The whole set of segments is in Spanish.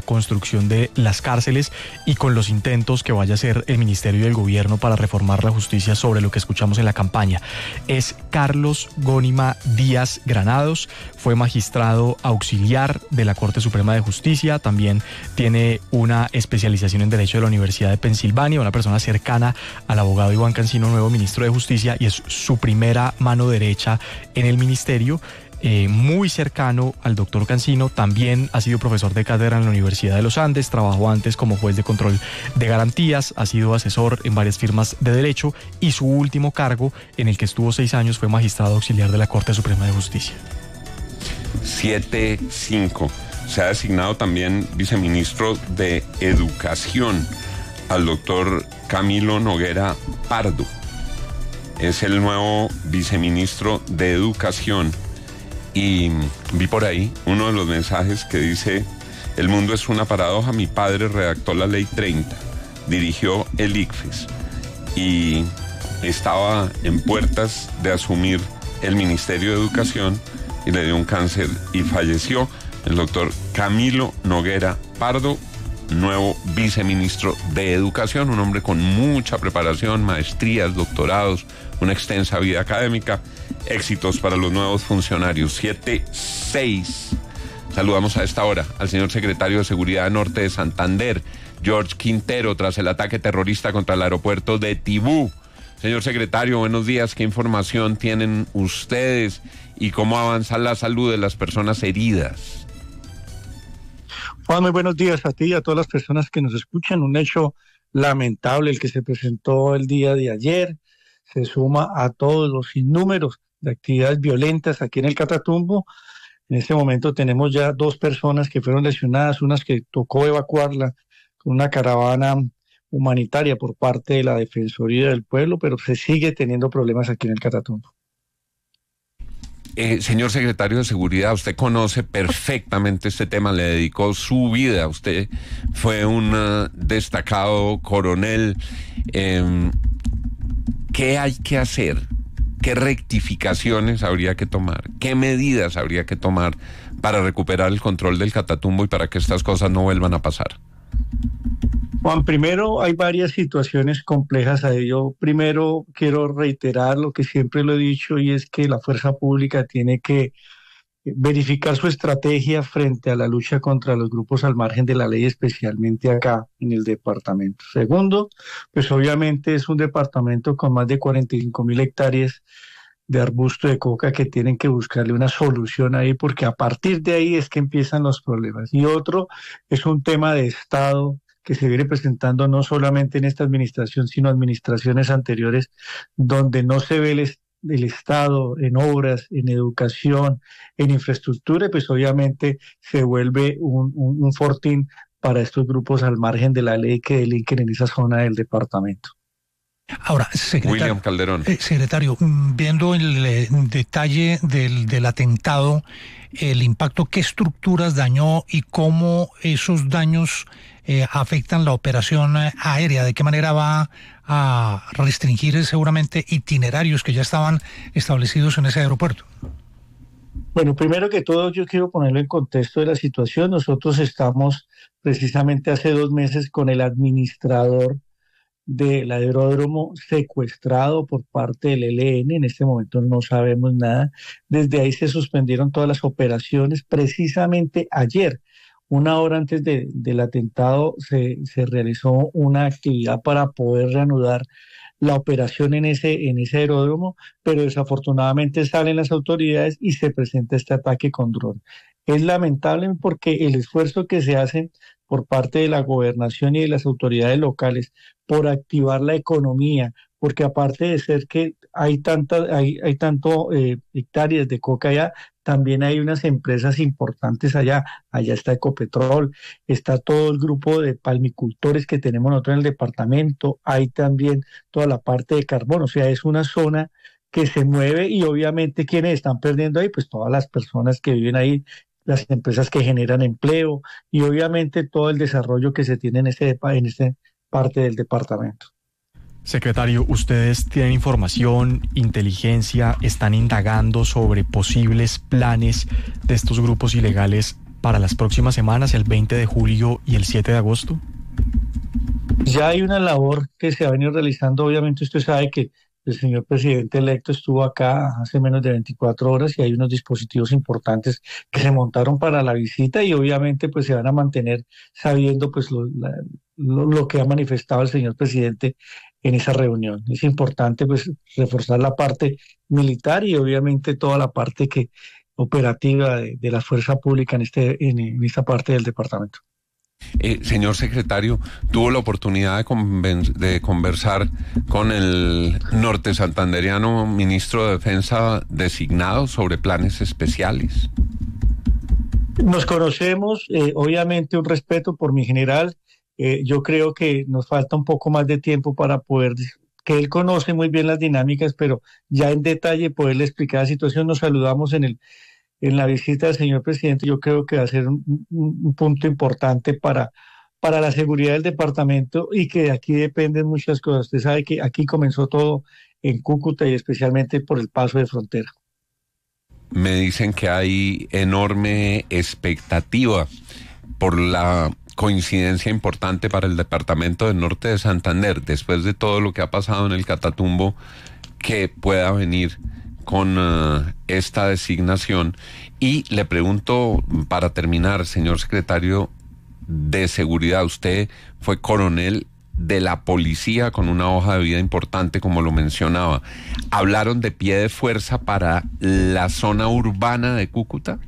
construcción de las cárceles y con los intentos que vaya a hacer el Ministerio y el Gobierno para reformar la justicia sobre lo que escuchamos en la campaña. Es Carlos Gónima Díaz Granados, fue magistrado auxiliar de la Corte Suprema de Justicia, también tiene una especialización en Derecho de la Universidad de Pensilvania, una persona cercana al abogado Iván Cancino, nuevo ministro de Justicia, y es su primera mano derecha en el ministerio. Muy cercano al doctor Cancino, también ha sido profesor de cátedra en la Universidad de los Andes, trabajó antes como juez de control de garantías, ha sido asesor en varias firmas de derecho y su último cargo, en el que estuvo 6 años, fue magistrado auxiliar de la Corte Suprema de Justicia. 7-5. Se ha designado también viceministro de Educación al doctor Camilo Noguera Pardo. Es el nuevo viceministro de Educación. Y vi por ahí uno de los mensajes que dice: el mundo es una paradoja, mi padre redactó la ley 30, dirigió el ICFES y estaba en puertas de asumir el Ministerio de Educación y le dio un cáncer y falleció. El doctor Camilo Noguera Pardo, nuevo viceministro de Educación, un hombre con mucha preparación, maestrías, doctorados, una extensa vida académica. Éxitos para los nuevos funcionarios. 7-6. Saludamos a esta hora al señor secretario de Seguridad Norte de Santander, George Quintero, tras el ataque terrorista contra el aeropuerto de Tibú. Señor secretario, buenos días. ¿Qué información tienen ustedes y cómo avanza la salud de las personas heridas? Juan, muy buenos días a ti y a todas las personas que nos escuchan. Un hecho lamentable el que se presentó el día de ayer. Se suma a todos los sinnúmeros de actividades violentas aquí en el Catatumbo. En este momento tenemos ya 2 personas que fueron lesionadas, unas que tocó evacuarla con una caravana humanitaria por parte de la Defensoría del Pueblo, pero se sigue teniendo problemas aquí en el Catatumbo. Señor secretario de Seguridad, usted conoce perfectamente este tema, le dedicó su vida, usted fue un destacado coronel. ¿Qué hay que hacer? ¿Qué rectificaciones habría que tomar? ¿Qué medidas habría que tomar para recuperar el control del Catatumbo y para que estas cosas no vuelvan a pasar? Juan, primero hay varias situaciones complejas a ello. Primero quiero reiterar lo que siempre lo he dicho, y es que la fuerza pública tiene que verificar su estrategia frente a la lucha contra los grupos al margen de la ley, especialmente acá en el departamento. Segundo, pues obviamente es un departamento con más de 45.000 hectáreas de arbusto de coca que tienen que buscarle una solución ahí, porque a partir de ahí es que empiezan los problemas. Y otro es un tema de Estado que se viene presentando no solamente en esta administración, sino administraciones anteriores, donde no se ve el Estado en obras, en educación, en infraestructura, y pues obviamente se vuelve un fortín para estos grupos al margen de la ley que delinquen en esa zona del departamento. Ahora, secretario, William Calderón. Secretario, viendo el detalle del atentado, el impacto, qué estructuras dañó y cómo esos daños afectan la operación aérea, de qué manera va a restringir seguramente itinerarios que ya estaban establecidos en ese aeropuerto. Bueno, primero que todo yo quiero ponerlo en contexto de la situación. Nosotros estamos precisamente hace 2 meses con el administrador del aeródromo secuestrado por parte del ELN. En este momento no sabemos nada. Desde ahí se suspendieron todas las operaciones. Precisamente ayer, 1 hora antes del atentado, se realizó una actividad para poder reanudar la operación en ese aeródromo, pero desafortunadamente salen las autoridades y se presenta este ataque con dron. Es lamentable porque el esfuerzo que se hace por parte de la gobernación y de las autoridades locales por activar la economía, porque aparte de ser que hay tanto hectáreas de coca allá, también hay unas empresas importantes allá está Ecopetrol, está todo el grupo de palmicultores que tenemos nosotros en el departamento, hay también toda la parte de carbón, o sea, es una zona que se mueve y obviamente quienes están perdiendo ahí, pues todas las personas que viven ahí, las empresas que generan empleo y obviamente todo el desarrollo que se tiene en esta parte del departamento. Secretario, ¿ustedes tienen información, inteligencia, están indagando sobre posibles planes de estos grupos ilegales para las próximas semanas, el 20 de julio y el 7 de agosto? Ya hay una labor que se ha venido realizando. Obviamente usted sabe que el señor presidente electo estuvo acá hace menos de 24 horas y hay unos dispositivos importantes que se montaron para la visita y obviamente pues se van a mantener sabiendo pues lo que ha manifestado el señor presidente en esa reunión. Es importante pues reforzar la parte militar y obviamente toda la parte operativa de la fuerza pública en esta parte del departamento. Señor secretario, ¿tuvo la oportunidad de conversar con el norte santanderiano ministro de Defensa designado sobre planes especiales? Nos conocemos, obviamente un respeto por mi general. Yo creo que nos falta un poco más de tiempo para poder, que él conoce muy bien las dinámicas, pero ya en detalle poderle explicar la situación. Nos saludamos en la visita del señor presidente. Yo creo que va a ser un punto importante para la seguridad del departamento y que de aquí dependen muchas cosas. Usted sabe que aquí comenzó todo en Cúcuta y especialmente por el paso de frontera. Me dicen que hay enorme expectativa por la coincidencia importante para el departamento del norte de Santander, después de todo lo que ha pasado en el Catatumbo, que pueda venir con esta designación. Y le pregunto, para terminar, señor secretario de Seguridad, usted fue coronel de la policía con una hoja de vida importante, como lo mencionaba. ¿Hablaron de pie de fuerza para la zona urbana de Cúcuta?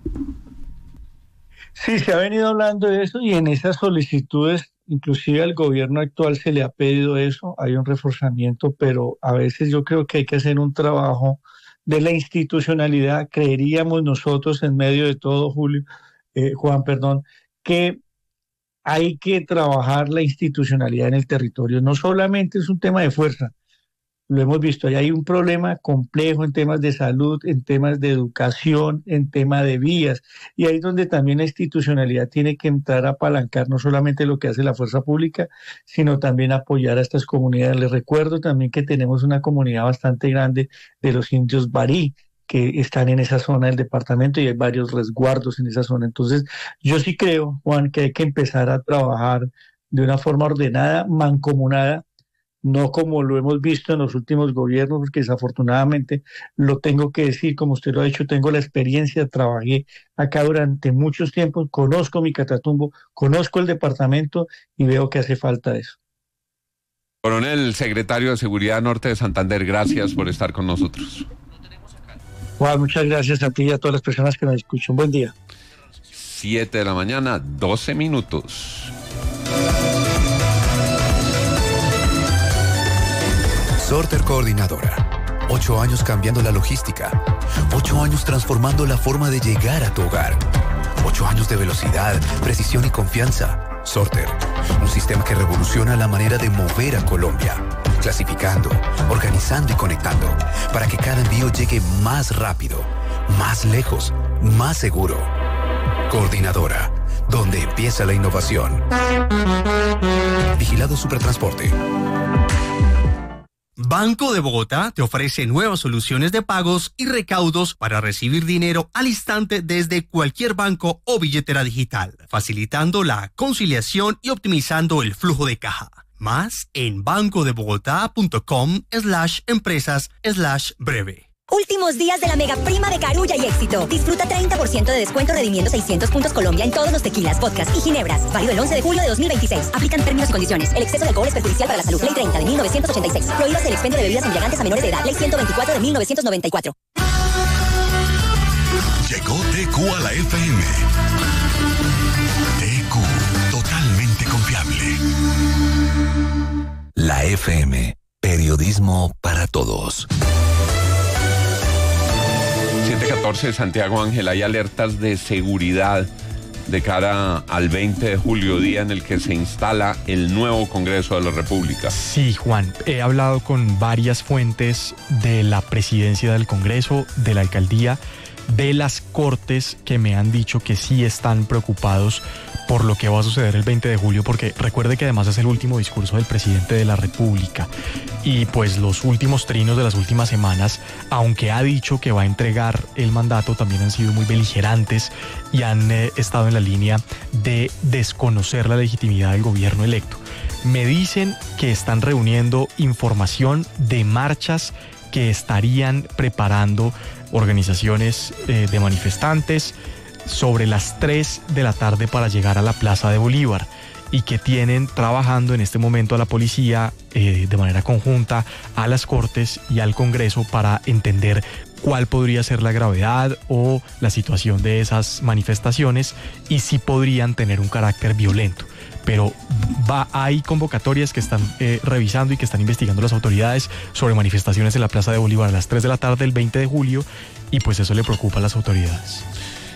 Sí, se ha venido hablando de eso y en esas solicitudes, inclusive al gobierno actual se le ha pedido eso, hay un reforzamiento, pero a veces yo creo que hay que hacer un trabajo de la institucionalidad. Creeríamos nosotros en medio de todo, Juan, que hay que trabajar la institucionalidad en el territorio. No solamente es un tema de fuerza, lo hemos visto, ahí hay un problema complejo en temas de salud, en temas de educación, en temas de vías, y ahí es donde también la institucionalidad tiene que entrar a apalancar no solamente lo que hace la fuerza pública, sino también apoyar a estas comunidades. Les recuerdo también que tenemos una comunidad bastante grande de los indios barí, que están en esa zona del departamento y hay varios resguardos en esa zona. Entonces, yo sí creo, Juan, que hay que empezar a trabajar de una forma ordenada, mancomunada, no como lo hemos visto en los últimos gobiernos, porque desafortunadamente, lo tengo que decir, como usted lo ha dicho, tengo la experiencia, trabajé acá durante muchos tiempos, conozco mi Catatumbo, conozco el departamento y veo que hace falta eso. Coronel, secretario de Seguridad Norte de Santander, gracias por estar con nosotros. Juan, muchas gracias a ti y a todas las personas que nos escuchan. Buen día. 7 de la mañana, 12 minutos. Sorter Coordinadora. 8 años cambiando la logística. 8 años transformando la forma de llegar a tu hogar. 8 años de velocidad, precisión y confianza. Sorter, un sistema que revoluciona la manera de mover a Colombia. Clasificando, organizando y conectando, para que cada envío llegue más rápido, más lejos, más seguro. Coordinadora, donde empieza la innovación. Vigilado Supertransporte. Banco de Bogotá te ofrece nuevas soluciones de pagos y recaudos para recibir dinero al instante desde cualquier banco o billetera digital, facilitando la conciliación y optimizando el flujo de caja. Más en bancodebogotá.com/empresas/breve. Últimos días de la mega prima de Carulla y Éxito. Disfruta 30% de descuento redimiendo 600 puntos Colombia en todos los tequilas, vodkas y ginebras. Válido el 11 de julio de 2026. Aplican términos y condiciones. El exceso de alcohol es perjudicial para la salud. Ley 30 de 1986. Prohíbas el expendio de bebidas embriagantes a menores de edad. Ley 124 de 1994. Llegó TQ a la FM. TQ, totalmente confiable. La FM, periodismo para todos. 7:14, Santiago Ángel, hay alertas de seguridad de cara al 20 de julio, día en el que se instala el nuevo Congreso de la República. Sí, Juan, he hablado con varias fuentes de la presidencia del Congreso, de la alcaldía, de las Cortes, que me han dicho que sí están preocupados por lo que va a suceder el 20 de julio, porque recuerde que además es el último discurso del presidente de la República y pues los últimos trinos de las últimas semanas, aunque ha dicho que va a entregar el mandato, también han sido muy beligerantes y han estado en la línea de desconocer la legitimidad del gobierno electo. Me dicen que están reuniendo información de marchas que estarían preparando organizaciones de manifestantes sobre las 3 de la tarde para llegar a la Plaza de Bolívar y que tienen trabajando en este momento a la policía de manera conjunta, a las Cortes y al Congreso para entender cuál podría ser la gravedad o la situación de esas manifestaciones y si podrían tener un carácter violento. Pero hay convocatorias que están revisando y que están investigando las autoridades sobre manifestaciones en la Plaza de Bolívar a las 3 de la tarde del 20 de julio y pues eso le preocupa a las autoridades.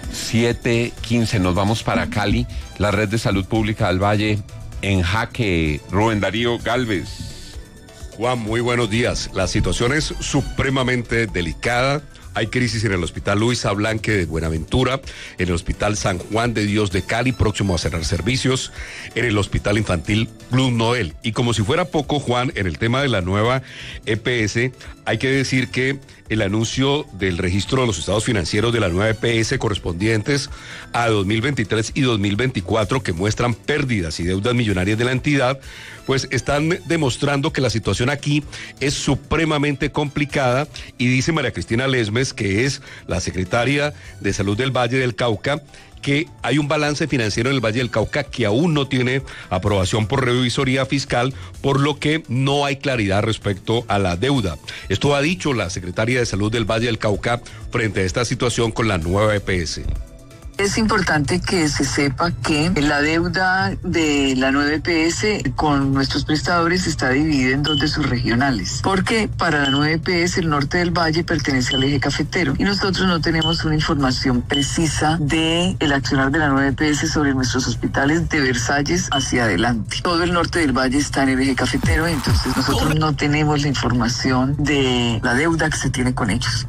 7:15, nos vamos para Cali, la Red de Salud Pública del Valle en jaque. Rubén Darío Galvez. Juan, muy buenos días. La situación es supremamente delicada. Hay crisis en el Hospital Luisa Blanque de Buenaventura, en el Hospital San Juan de Dios de Cali, próximo a cerrar servicios, en el Hospital Infantil Blue Noel. Y como si fuera poco, Juan, en el tema de la nueva EPS, hay que decir que el anuncio del registro de los estados financieros de la nueva EPS correspondientes a 2023 y 2024, que muestran pérdidas y deudas millonarias de la entidad, pues están demostrando que la situación aquí es supremamente complicada, y dice María Cristina Lesmes, que es la secretaria de Salud del Valle del Cauca, que hay un balance financiero en el Valle del Cauca que aún no tiene aprobación por revisoría fiscal, por lo que no hay claridad respecto a la deuda. Esto ha dicho la secretaria de Salud del Valle del Cauca frente a esta situación con la nueva EPS. Es importante que se sepa que la deuda de la nueva EPS con nuestros prestadores está dividida en 2 de sus regionales, porque para la nueva EPS el norte del valle pertenece al eje cafetero y nosotros no tenemos una información precisa del accionar de la nueva EPS sobre nuestros hospitales de Versalles hacia adelante. Todo el norte del valle está en el eje cafetero, entonces nosotros no tenemos la información de la deuda que se tiene con ellos.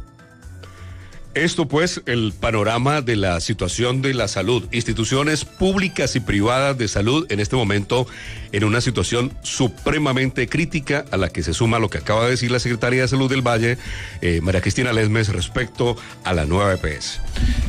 Esto pues, el panorama de la situación de la salud. Instituciones públicas y privadas de salud en este momento en una situación supremamente crítica, a la que se suma lo que acaba de decir la secretaria de Salud del Valle, María Cristina Lesmes, respecto a la nueva EPS.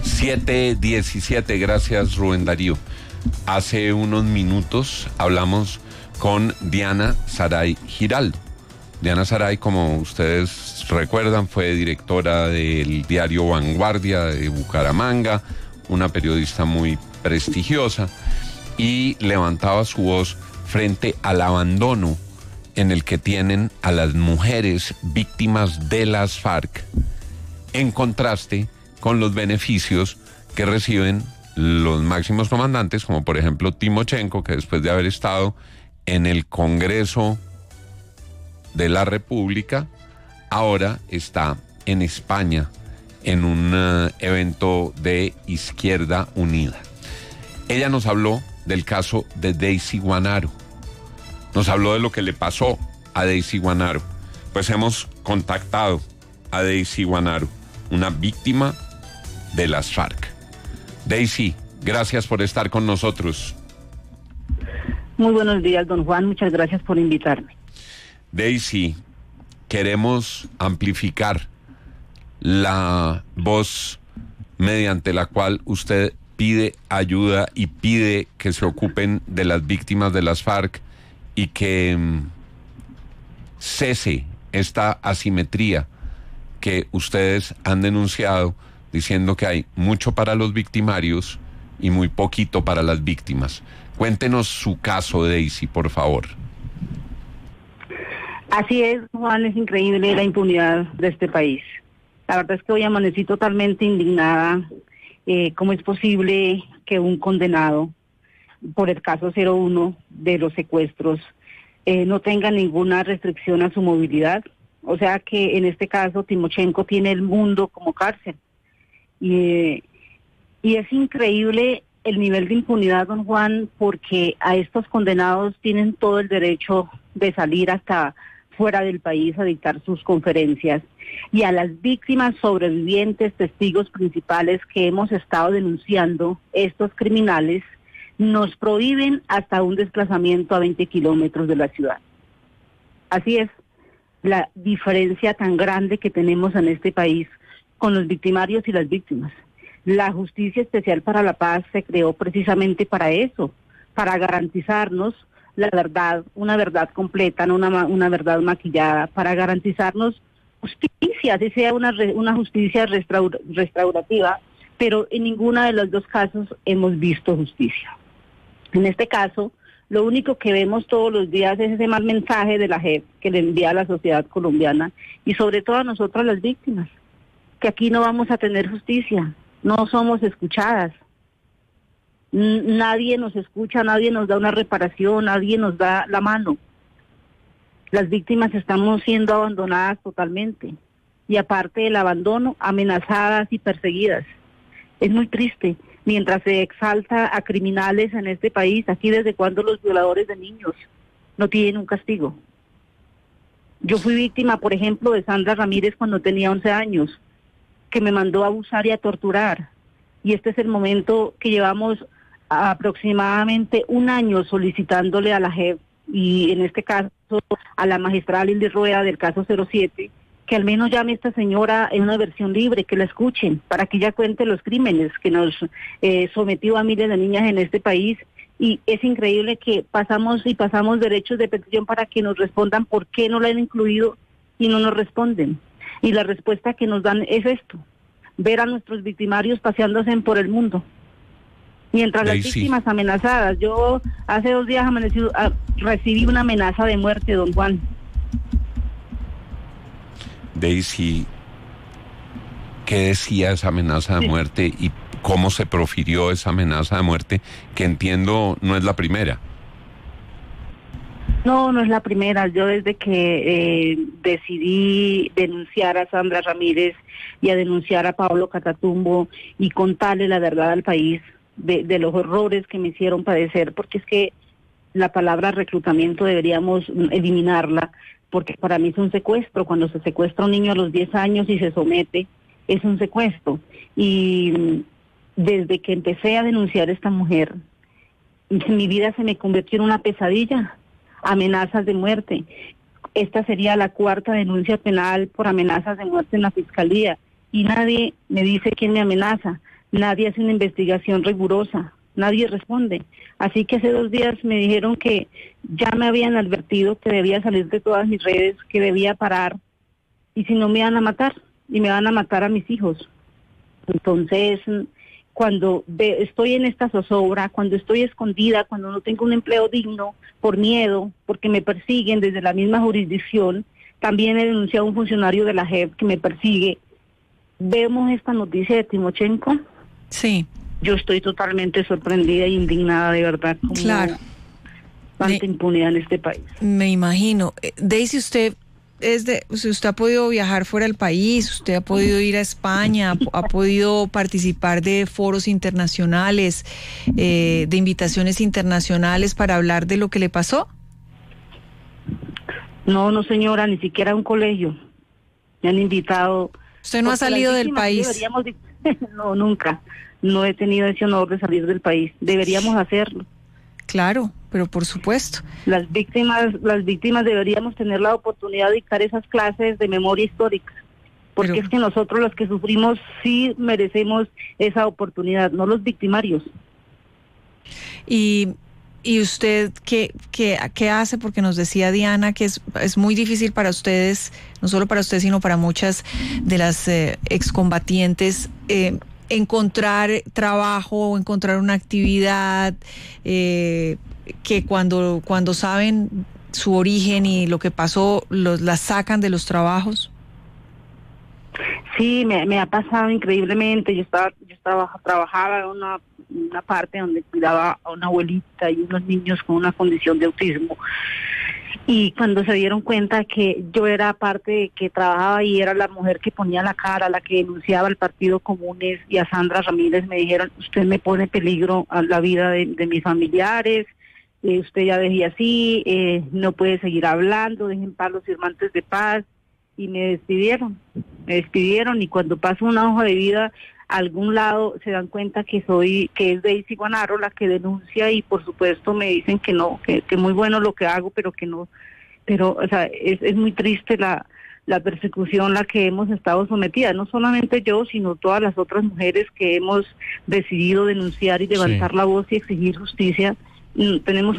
7:17, gracias Rubén Darío. Hace unos minutos hablamos con Diana Saray Giraldo. Diana Saray, como ustedes recuerdan, fue directora del diario Vanguardia de Bucaramanga, una periodista muy prestigiosa, y levantaba su voz frente al abandono en el que tienen a las mujeres víctimas de las FARC, en contraste con los beneficios que reciben los máximos comandantes, como por ejemplo Timochenko, que después de haber estado en el Congreso de la República, ahora está en España en un evento de Izquierda Unida. Ella nos habló del caso de Daisy Guanaro, nos habló de lo que le pasó a Daisy Guanaro. Pues hemos contactado a Daisy Guanaro, una víctima de las FARC. Daisy, gracias por estar con nosotros. Muy buenos días, don Juan, muchas gracias por invitarme. Daisy, queremos amplificar la voz mediante la cual usted pide ayuda y pide que se ocupen de las víctimas de las FARC y que cese esta asimetría que ustedes han denunciado, diciendo que hay mucho para los victimarios y muy poquito para las víctimas. Cuéntenos su caso, Daisy, por favor. Así es, Juan, es increíble la impunidad de este país. La verdad es que hoy amanecí totalmente indignada. ¿Cómo es posible que un condenado por el caso 01 de los secuestros no tenga ninguna restricción a su movilidad? O sea que en este caso Timochenko tiene el mundo como cárcel. Y es increíble el nivel de impunidad, don Juan, porque a estos condenados tienen todo el derecho de salir hasta fuera del país a dictar sus conferencias, y a las víctimas sobrevivientes, testigos principales que hemos estado denunciando, estos criminales nos prohíben hasta un desplazamiento a 20 kilómetros de la ciudad. Así es, la diferencia tan grande que tenemos en este país con los victimarios y las víctimas. La Justicia Especial para la Paz se creó precisamente para eso, para garantizarnos la verdad, una verdad completa, no una verdad maquillada, para garantizarnos justicia, así sea una justicia restaurativa, pero en ninguno de los dos casos hemos visto justicia. En este caso, lo único que vemos todos los días es ese mal mensaje de la JEP que le envía a la sociedad colombiana y sobre todo a nosotras las víctimas, que aquí no vamos a tener justicia, no somos escuchadas. Nadie nos escucha, nadie nos da una reparación, nadie nos da la mano. Las víctimas estamos siendo abandonadas totalmente y aparte del abandono, amenazadas y perseguidas. Es muy triste. Mientras se exalta a criminales en este país, aquí desde cuando los violadores de niños no tienen un castigo. Yo fui víctima, por ejemplo, de Sandra Ramírez cuando tenía 11 años, que me mandó a abusar y a torturar. Y este es el momento que llevamos aproximadamente un año solicitándole a la JEP y en este caso a la magistrada Lili Rueda del caso 07, que al menos llame a esta señora en una versión libre, que la escuchen, para que ella cuente los crímenes que nos sometió a miles de niñas en este país. Y es increíble que pasamos derechos de petición para que nos respondan por qué no la han incluido y no nos responden. Y la respuesta que nos dan es esto, ver a nuestros victimarios paseándose por el mundo. Mientras las víctimas amenazadas, yo hace 2 días recibí una amenaza de muerte, don Juan. Daisy, ¿qué decía esa amenaza de muerte y cómo se profirió esa amenaza de muerte, que entiendo no es la primera? No es la primera. Yo desde que decidí denunciar a Sandra Ramírez y a denunciar a Pablo Catatumbo y contarle la verdad al país de los horrores que me hicieron padecer, porque es que la palabra reclutamiento deberíamos eliminarla, porque para mí es un secuestro. Cuando se secuestra a un niño a los 10 años y se somete, es un secuestro. Y desde que empecé a denunciar a esta mujer, mi vida se me convirtió en una pesadilla, amenazas de muerte. Esta sería la 4ª denuncia penal por amenazas de muerte en la Fiscalía, y nadie me dice quién me amenaza, nadie hace una investigación rigurosa, nadie responde. Así que hace 2 días me dijeron que ya me habían advertido que debía salir de todas mis redes, que debía parar, y si no me van a matar, y me van a matar a mis hijos. Entonces, cuando estoy en esta zozobra, cuando estoy escondida, cuando no tengo un empleo digno, por miedo, porque me persiguen desde la misma jurisdicción, también he denunciado a un funcionario de la JEP que me persigue. Vemos esta noticia de Timochenko. Sí. Yo estoy totalmente sorprendida e indignada, de verdad, como tanta impunidad en este país. Me imagino. Daisy, usted ha podido viajar fuera del país, usted ha podido ir a España, ha podido participar de foros internacionales, de invitaciones internacionales para hablar de lo que le pasó. No, señora, ni siquiera a un colegio me han invitado. ¿Usted no ha salido del país? No, nunca. No he tenido ese honor de salir del país. Deberíamos hacerlo. Claro, pero por supuesto. Las víctimas deberíamos tener la oportunidad de dictar esas clases de memoria histórica, porque es que nosotros los que sufrimos sí merecemos esa oportunidad, no los victimarios. ¿Y usted qué hace? Porque nos decía Diana que es muy difícil para ustedes, no solo para usted, sino para muchas de las excombatientes, encontrar trabajo o encontrar una actividad, que cuando saben su origen y lo que pasó, las sacan de los trabajos. Sí, me ha pasado increíblemente. Yo trabajaba en una parte donde cuidaba a una abuelita y unos niños con una condición de autismo. Y cuando se dieron cuenta que yo era parte que trabajaba ahí, era la mujer que ponía la cara, la que denunciaba al Partido Comunes y a Sandra Ramírez, me dijeron: usted me pone en peligro a la vida de mis familiares, usted ya deje así, no puede seguir hablando, dejen paz los firmantes de paz. Y me despidieron, y cuando paso una hoja de vida algún lado se dan cuenta que es Daisy Guanaro la que denuncia, y por supuesto me dicen que no, que muy bueno lo que hago, pero que no, pero o sea, es muy triste la persecución a la que hemos estado sometidas, no solamente yo, sino todas las otras mujeres que hemos decidido denunciar y levantar la voz y exigir justicia. Tenemos